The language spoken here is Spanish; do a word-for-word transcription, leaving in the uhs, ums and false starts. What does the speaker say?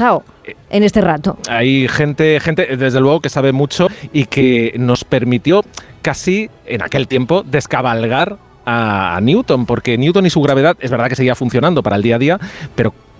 estado en este rato. Hay gente, gente, desde luego, que sabe mucho y que nos permitió casi, en aquel tiempo, descabalgar a Newton, porque Newton y su gravedad es verdad que seguía funcionando para el día a día, pero